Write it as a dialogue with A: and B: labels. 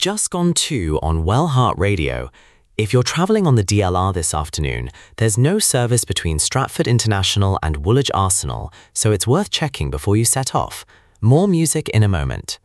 A: just gone 2 on Well Heart Radio. If you're travelling on the DLR this afternoon, there's no service between Stratford International and Woolwich Arsenal, so it's worth checking before you set off. More music in a moment.